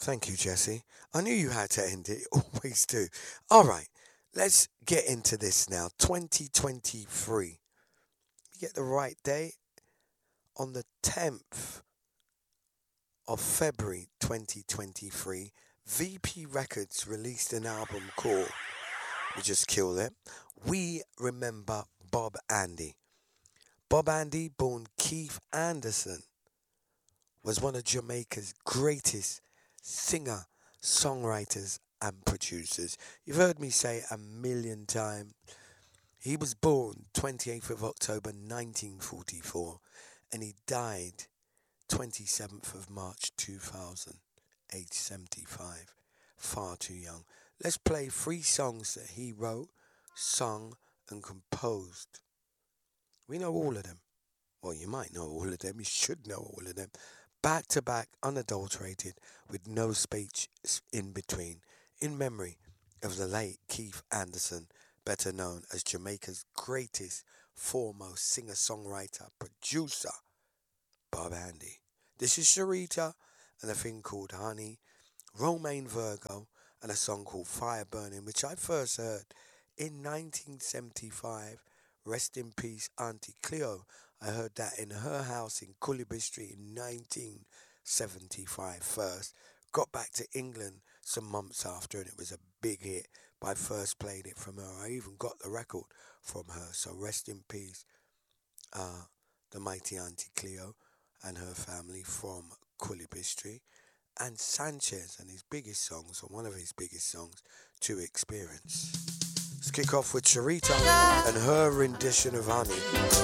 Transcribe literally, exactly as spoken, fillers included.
Thank you, Jesse. I knew you had to end it. Always do. All right, let's get into this now. twenty twenty-three. You get the right date on the tenth of February twenty twenty-three. V P Records released an album called, we just killed it, We Remember Bob Andy. Bob Andy, born Keith Anderson, was one of Jamaica's greatest singer, songwriters, and producers. You've heard me say it a million times. He was born twenty-eighth of October nineteen forty-four and he died twenty-seventh of March two thousand, age seventy-five. Far too young. Let's play three songs that he wrote, sung, and composed. We know all of them. Well, you might know all of them. You should know all of them. Back to back, unadulterated, with no speech in between, in memory of the late Keith Anderson, better known as Jamaica's greatest, foremost singer-songwriter, producer, Bob Andy. This is Sharita and a thing called Honey, Romaine Virgo, and a song called Fire Burning, which I first heard in nineteen seventy-five. Rest in peace, Auntie Cleo. I heard that in her house in Coolidge Street in nineteen seventy-five first. Got back to England some months after and it was a big hit. But I first played it from her. I even got the record from her. So rest in peace, uh, the mighty Auntie Cleo and her family from Coolidge Street. And Sanchez and his biggest songs, or one of his biggest songs, To Experience. Let's kick off with Sharita and her rendition of Honey.